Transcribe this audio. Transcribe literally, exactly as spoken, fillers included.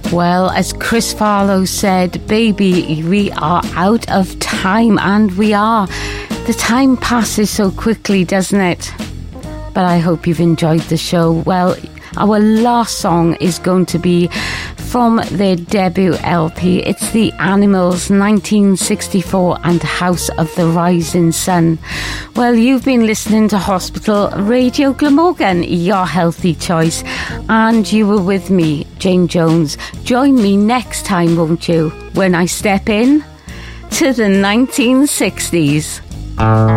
Well, as Chris Farlow said, baby, we are out of time, and we are. The time passes so quickly, doesn't it? But I hope you've enjoyed the show. Well, our last song is going to be from their debut L P. It's The Animals, nineteen sixty-four, and House of the Rising Sun. Well, you've been listening to Hospital Radio Glamorgan, your healthy choice, and you were with me, Jane Jones. Join me next time, won't you, when I step in to the nineteen sixties.